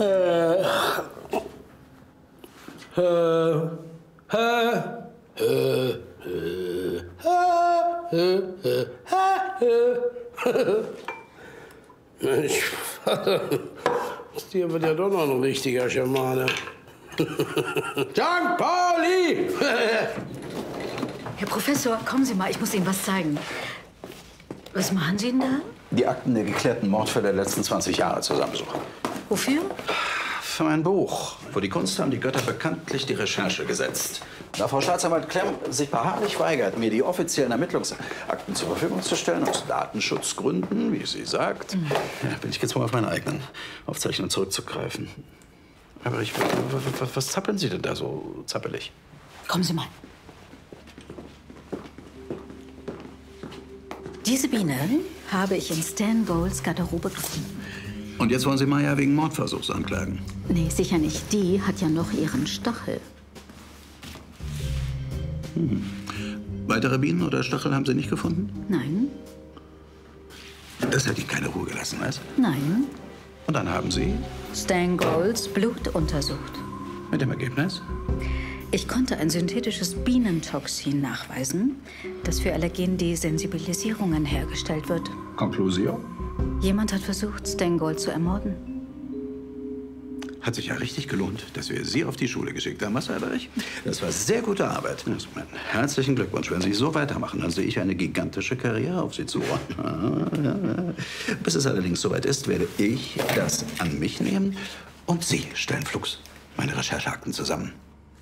Mensch, das Tier wird ja doch noch ein richtiger Schamane. St. Pauli! Herr Professor, kommen Sie mal, ich muss Ihnen was zeigen. Was machen Sie denn da? Die Akten der geklärten Mordfälle der letzten 20 Jahre zusammensuchen. Wofür? Für mein Buch. Vor die Kunst haben die Götter bekanntlich die Recherche gesetzt. Da Frau Staatsanwalt Klemm sich beharrlich weigert, mir die offiziellen Ermittlungsakten zur Verfügung zu stellen, aus Datenschutzgründen, wie sie sagt, bin ich gezwungen, auf meine eigenen Aufzeichnungen zurückzugreifen. Aber was zappeln Sie denn da so zappelig? Kommen Sie mal. Diese Biene habe ich in Stan Golds Garderobe gefunden. Und jetzt wollen Sie Maya wegen Mordversuchs anklagen? Nee, sicher nicht. Die hat ja noch ihren Stachel. Weitere Bienen oder Stachel haben Sie nicht gefunden? Nein. Das hat Ihnen keine Ruhe gelassen, was? Nein. Und dann haben Sie? Stan Golds Blut untersucht. Mit dem Ergebnis? Ich konnte ein synthetisches Bienentoxin nachweisen, das für Allergendesensibilisierungen hergestellt wird. Konklusion? Jemand hat versucht, Stan Gold zu ermorden. Hat sich ja richtig gelohnt, dass wir Sie auf die Schule geschickt haben, was, Herr Berich? Das war sehr gute Arbeit. Herzlichen Glückwunsch. Wenn Sie so weitermachen, dann sehe ich eine gigantische Karriere auf Sie zu. Bis es allerdings soweit ist, werde ich das an mich nehmen und Sie stellen flugs meine Rechercheakten zusammen.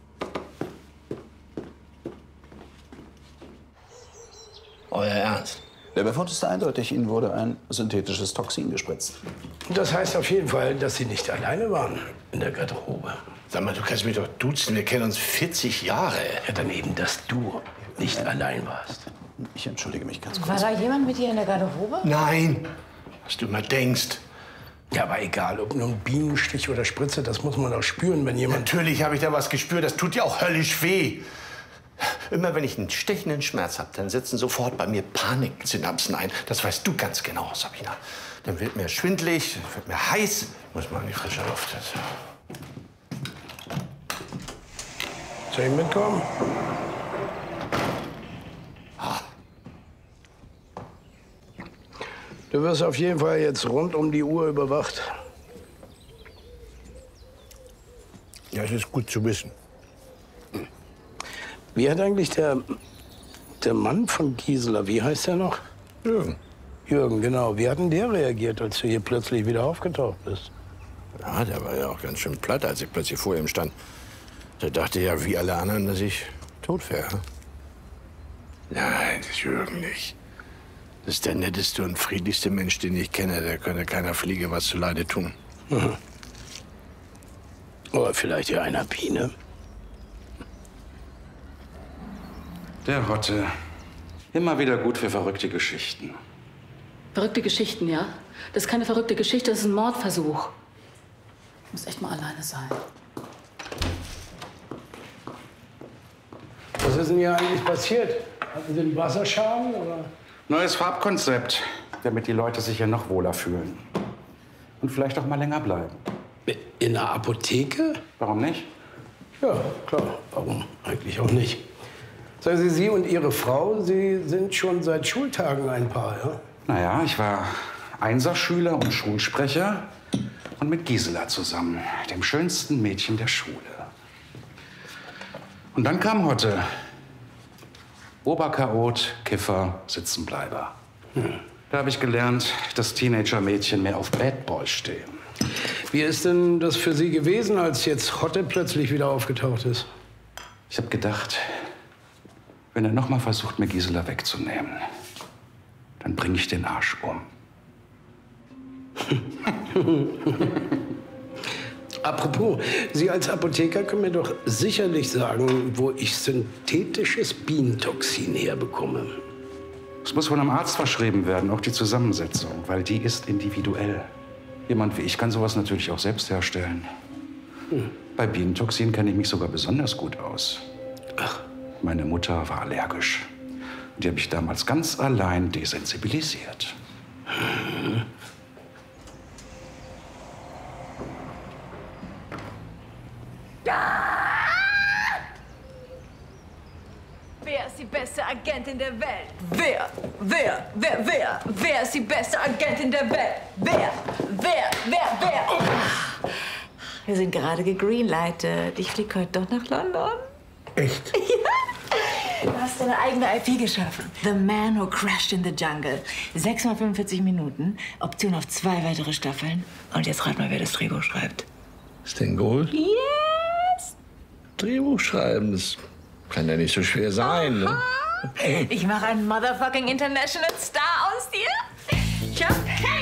Euer Ernst? Der Befund ist eindeutig. Ihnen wurde ein synthetisches Toxin gespritzt. Das heißt auf jeden Fall, dass Sie nicht alleine waren in der Garderobe. Sag mal, du kannst mich doch duzen. Wir kennen uns 40 Jahre. Ja, dann eben, dass du nicht allein warst. Ich entschuldige mich ganz kurz. War da jemand mit dir in der Garderobe? Nein, was du immer denkst. Ja, aber egal, ob nun Bienenstich oder Spritze, das muss man auch spüren, wenn jemand... Natürlich habe ich da was gespürt. Das tut ja auch höllisch weh. Immer wenn ich einen stechenden Schmerz habe, dann setzen sofort bei mir Paniksynapsen ein. Das weißt du ganz genau, Sabina. Dann wird mir schwindelig, wird mir heiß. Muss man in die frische Luft. Soll ich mitkommen? Du wirst auf jeden Fall jetzt rund um die Uhr überwacht. Ja, das ist gut zu wissen. Wie hat eigentlich der Mann von Gisela, wie heißt er noch? Jürgen. Jürgen, genau. Wie hat denn der reagiert, als du hier plötzlich wieder aufgetaucht bist? Ja, der war ja auch ganz schön platt, als ich plötzlich vor ihm stand. Der dachte ja, wie alle anderen, dass ich tot wäre. Nein, das ist Jürgen nicht. Das ist der netteste und friedlichste Mensch, den ich kenne. Der könne keiner Fliege was zuleide tun. Mhm. Oder vielleicht ja einer Biene. Der Hotte. Immer wieder gut für verrückte Geschichten. Verrückte Geschichten, ja? Das ist keine verrückte Geschichte, das ist ein Mordversuch. Ich muss echt mal alleine sein. Was ist denn hier eigentlich passiert? Hatten Sie einen Wasserschaden, oder? Neues Farbkonzept, damit die Leute sich hier noch wohler fühlen. Und vielleicht auch mal länger bleiben. In der Apotheke? Warum nicht? Ja, klar. Warum eigentlich auch nicht? Sagen Sie, Sie und Ihre Frau, Sie sind schon seit Schultagen ein Paar, ja? Naja, ich war Einserschüler und Schulsprecher und mit Gisela zusammen, dem schönsten Mädchen der Schule. Und dann kam Hotte. Oberchaot, Kiffer, Sitzenbleiber. Da habe ich gelernt, dass Teenager-Mädchen mehr auf Bad Boys stehen. Wie ist denn das für Sie gewesen, als jetzt Hotte plötzlich wieder aufgetaucht ist? Ich habe gedacht, wenn er noch mal versucht, mir Gisela wegzunehmen, dann bringe ich den Arsch um. Apropos, Sie als Apotheker können mir doch sicherlich sagen, wo ich synthetisches Bienentoxin herbekomme. Es muss von einem Arzt verschrieben werden, auch die Zusammensetzung, weil die ist individuell. Jemand wie ich kann sowas natürlich auch selbst herstellen. Bei Bienentoxin kenne ich mich sogar besonders gut aus. Ach. Meine Mutter war allergisch. Die habe ich damals ganz allein desensibilisiert. Wer ist die beste Agentin der Welt? Wer ist die beste Agentin der Welt? Wer? Wir sind gerade gegreenlightet. Ich fliege heute doch nach London. Echt? Ja. Du hast deine eigene IP geschaffen. The Man Who Crashed in the Jungle. 6 mal 45 Minuten, Option auf 2 weitere Staffeln. Und jetzt rat mal, wer das Drehbuch schreibt. Ist denn gut? Yes! Drehbuch schreiben, das kann ja nicht so schwer sein. Ne? Ich mache einen motherfucking international Star aus dir. Ich hab